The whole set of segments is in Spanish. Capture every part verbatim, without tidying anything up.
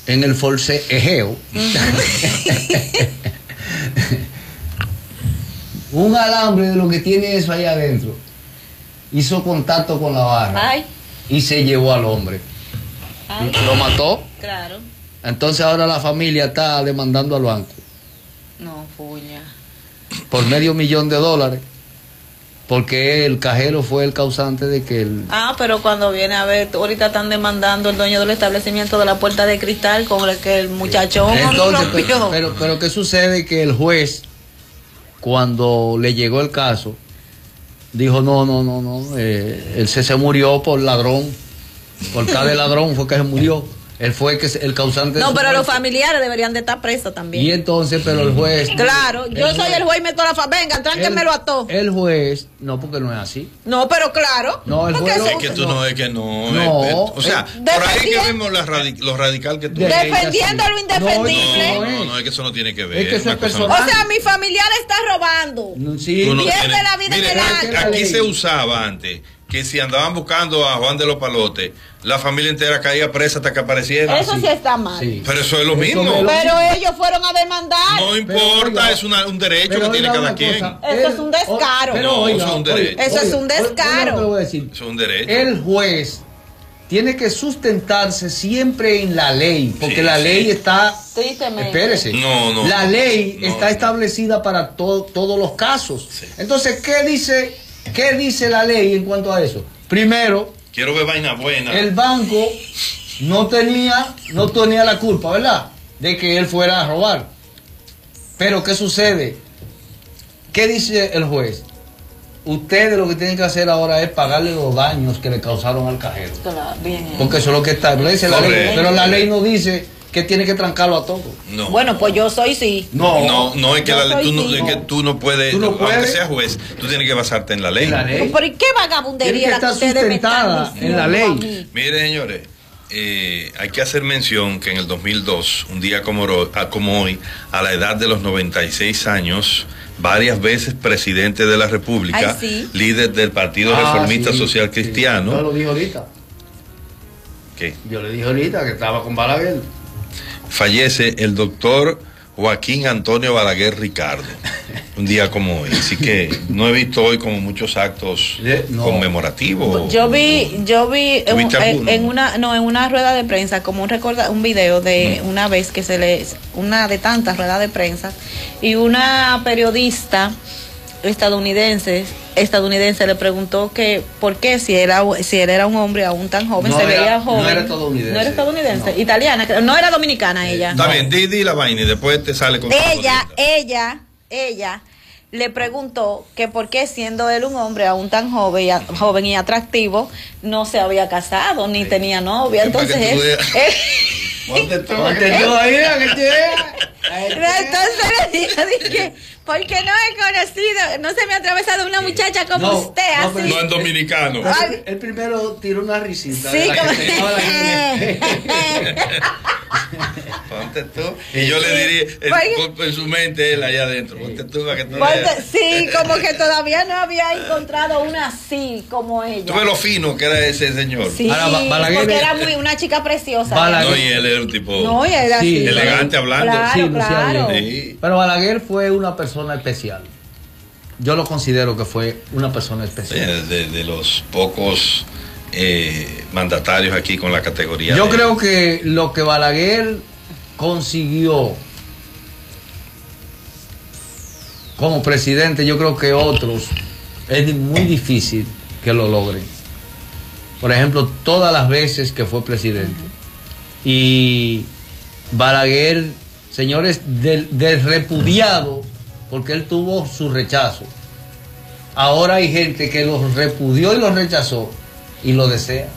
en el forcejeo, uh-huh. un alambre de lo que tiene eso ahí adentro hizo contacto con la barra. Ay. Y se llevó al hombre. Ay. Lo mató. Claro. Entonces ahora la familia está demandando al banco. No, puña. Por medio millón de dólares. Porque el cajero fue el causante de que el... Ah, pero cuando viene a ver, ahorita están demandando el dueño del establecimiento de la puerta de cristal con el que el muchachón Entonces, rompió. Pero, pero, pero ¿qué sucede? Que el juez, cuando le llegó el caso, dijo, no, no, no, no, eh, él se, se murió por ladrón, por cada ladrón fue que se murió. Él fue que el causante. No, de pero muerte. Los familiares deberían de estar presos también. Y entonces, pero el juez. Claro, yo soy el juez y meto la fa. Venga, tránquenmelo a todos. El juez, no, porque no es así. No, pero claro. No, el juez. Es que tú no, es que no. No. Es, o sea, eh, por ahí que vemos la radic lo radical que tú. Defendiendo lo indefendible. No, no, no, es que eso no tiene que ver. Es que eso es personal. O sea, mi familiar está robando. Sí. No pierde tienes, la vida mire, en el acto. Aquí se usaba antes que si andaban buscando a Juan de los Palotes, la familia entera caía presa hasta que apareciera. Eso sí, sí está mal. Sí. Pero eso es lo eso mismo. Es lo pero mismo. ellos fueron a demandar. No importa, oiga, es una, un derecho que tiene cada quien. Cosa, eso es un descaro. Pero, no, oiga, eso es un derecho. Eso es un descaro. Oiga, voy a decir. Eso es un derecho. El juez tiene que sustentarse siempre en la ley, porque sí, la ley sí. está... Tristemente. Espérese. No, no. La ley no, está no. establecida para to todos los casos. Sí. Entonces, ¿qué dice, ¿qué dice la ley en cuanto a eso? Primero, quiero ver vaina buena. El banco no tenía, no tenía la culpa, ¿verdad? De que él fuera a robar. Pero ¿qué sucede? ¿Qué dice el juez? Ustedes lo que tienen que hacer ahora es pagarle los daños que le causaron al cajero. Claro, bien. Porque eso es lo que establece la ley. Pero la ley no dice que tiene que trancarlo a todo. No. Bueno, pues yo soy sí. No, no, no es que, la, tú, no, sí. es que tú no puedes, ¿Tú no aunque puedes? seas juez, tú tienes que basarte en la ley. En la ley. ¿Pero qué vagabundería la que ustedes me están diciendo en la ley? Mire, señores, eh, hay que hacer mención que en el dos mil dos, un día como, como hoy, a la edad de los noventa y seis años, varias veces presidente de la República, Ay, sí. líder del Partido Ah, Reformista sí, Social sí. Cristiano. Yo lo dije ahorita. ¿Qué? Yo le dije ahorita que estaba con Balaguer. Fallece el doctor Joaquín Antonio Balaguer Ricardo, un día como hoy. Así que no he visto hoy como muchos actos no. conmemorativos. Yo vi, yo vi en, en, en una, no, en una rueda de prensa, como un recorda, un video de mm. una vez que se le, una de tantas ruedas de prensa, y una periodista estadounidense estadounidense le preguntó que por qué si era si él era un hombre aún tan joven, no se era, veía joven. No era estadounidense. No era estadounidense, no. italiana, no era dominicana ella. Está no. bien, di, di la vaina y después te sale con ella, ella, ella le preguntó que por qué siendo él un hombre aún tan joven y, joven y atractivo no se había casado ni sí. tenía novia. Entonces él, él Ponte tú, ponte tú ahí, que te vea. Entonces le dijo, dije, porque no he conocido, no se me ha atravesado una muchacha como no, usted, no, así. No es dominicano. El, el primero tiró una risita. Sí, como que ponte tú. Y yo le diría, en, en su mente, él allá adentro, ponte tú para que tú ponte, sí, como que todavía no había encontrado una así como ella. Tú ves lo fino que era ese señor. Sí, Ahora, Balaguer, porque era muy una chica preciosa. Balaguer, no, y él era un tipo no, era sí, así. elegante hablando. Claro, sí, claro. Sí. Pero Balaguer fue una persona especial. Yo lo considero que fue una persona especial. Sí, de, de los pocos eh, mandatarios aquí con la categoría. Yo de... creo que lo que Balaguer consiguió como presidente, yo creo que otros es muy difícil que lo logren. Por ejemplo, todas las veces que fue presidente. Y Balaguer, señores, del, del repudiado, porque él tuvo su rechazo. Ahora hay gente que lo repudió y lo rechazó y lo desea.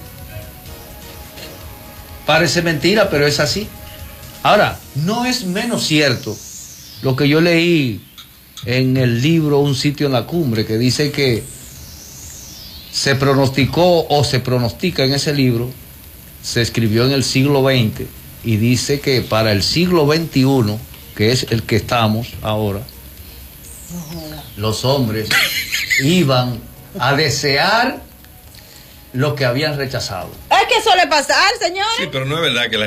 Parece mentira, pero es así. Ahora, no es menos cierto lo que yo leí en el libro Un sitio en la cumbre, que dice que se pronosticó o se pronostica en ese libro, se escribió en el siglo veinte y dice que para el siglo veintiuno, que es el que estamos ahora, los hombres iban a desear lo que habían rechazado. Es que suele pasar, señores. Sí, pero no es verdad que la